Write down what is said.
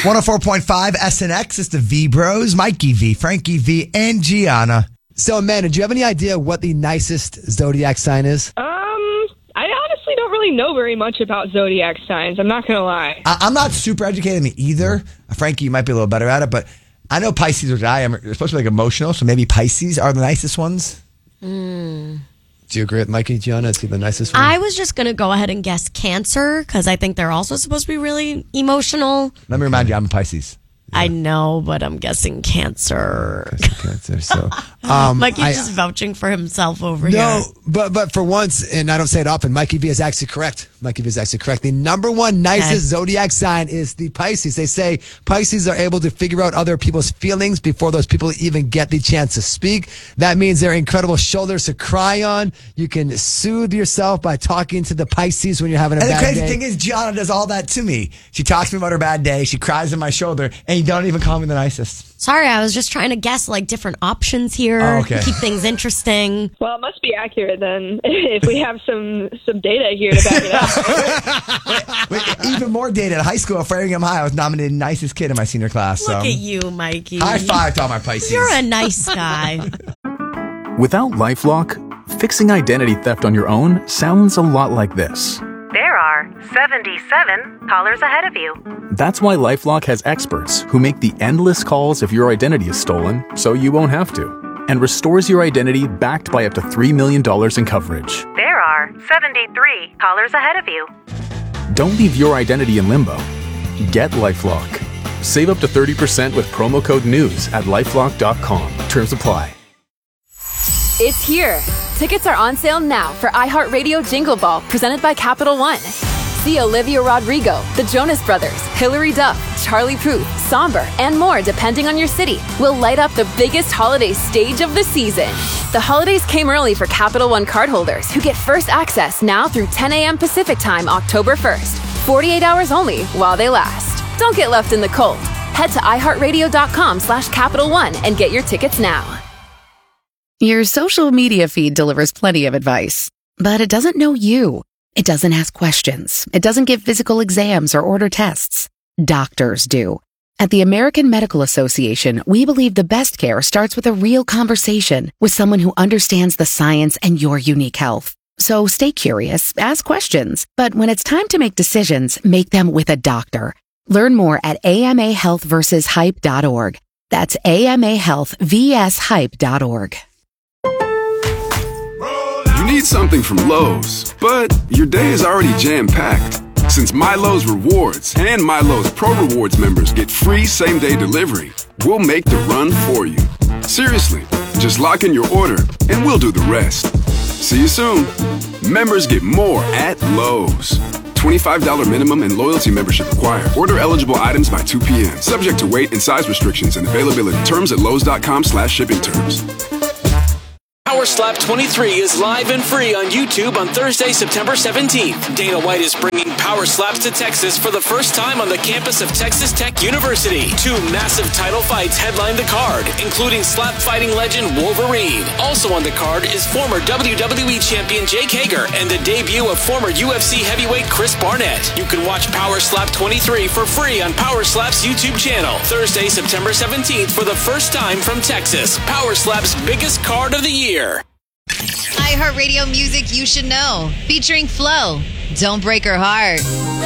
104.5 SNX is the V Bros, Mikey V, Frankie V, and Gianna. So, Amanda, do you have any idea what the nicest zodiac sign is? I honestly don't really know very much about zodiac signs. I'm not going to lie. I'm not super educated in it either. Frankie, you might be a little better at it, but I know Pisces, which I am, are supposed to be like emotional, so maybe Pisces are the nicest ones. Do you agree with Mikey, Gianna? Is he the nicest one? I was just going to go ahead and guess Cancer because I think they're also supposed to be really emotional. Let me remind you, I'm a Pisces. Yeah. I know, but I'm guessing Cancer. Cancer. So, Mikey's just vouching for himself over here. No, but for once, and I don't say it often, Mikey V is actually correct. The number one nicest zodiac sign is the Pisces. They say Pisces are able to figure out other people's feelings before those people even get the chance to speak. That means they're incredible shoulders to cry on. You can soothe yourself by talking to the Pisces when you're having a bad day. And the crazy thing is, Gianna does all that to me. She talks to me about her bad day. She cries on my shoulder, and you don't even call me the nicest. Sorry, I was just trying to guess like different options here. Oh, okay. Keep things interesting. Well, it must be accurate then if we have some data here to back it up. Wait, even more data. At high school at Framingham High, I was nominated nicest kid in my senior class. Look at you, Mikey. High five to all my Pisces. You're a nice guy. Without LifeLock, fixing identity theft on your own sounds a lot like this. There are 77 callers ahead of you. That's why LifeLock has experts who make the endless calls if your identity is stolen, so you won't have to, and restores your identity backed by up to $3 million in coverage. There are 73 callers ahead of you. Don't leave your identity in limbo. Get LifeLock. Save up to 30% with promo code NEWS at LifeLock.com. Terms apply. It's here. Tickets are on sale now for iHeartRadio Jingle Ball, presented by Capital One. See Olivia Rodrigo, the Jonas Brothers, Hilary Duff, Charlie Puth, Somber, and more depending on your city will light up the biggest holiday stage of the season. The holidays came early for Capital One cardholders who get first access now through 10 a.m. Pacific Time, October 1st. 48 hours only while they last. Don't get left in the cold. Head to iHeartRadio.com/Capital One and get your tickets now. Your social media feed delivers plenty of advice, but it doesn't know you. It doesn't ask questions. It doesn't give physical exams or order tests. Doctors do. At the American Medical Association, we believe the best care starts with a real conversation with someone who understands the science and your unique health. So stay curious, ask questions, but when it's time to make decisions, make them with a doctor. Learn more at amahealthversushype.org. That's amahealthvshype.org. You need something from Lowe's, but your day is already jam-packed. Since MyLowe's Rewards and MyLowe's Pro Rewards members get free same-day delivery, we'll make the run for you. Seriously, just lock in your order and we'll do the rest. See you soon. Members get more at Lowe's. $25 minimum and loyalty membership required. Order eligible items by 2 p.m. Subject to weight and size restrictions and availability. Terms at lowes.com/shipping terms. Power Slap 23 is live and free on YouTube on Thursday, September 17th. Dana White is bringing Power Slaps to Texas for the first time on the campus of Texas Tech University. 2 massive title fights headline the card, including slap fighting legend Wolverine. Also on the card is former WWE champion Jake Hager and the debut of former UFC heavyweight Chris Barnett. You can watch Power Slap 23 for free on Power Slap's YouTube channel. Thursday, September 17th for the first time from Texas. Power Slap's biggest card of the year. iHeartRadio music you should know. Featuring Flo. Don't Break Her Heart.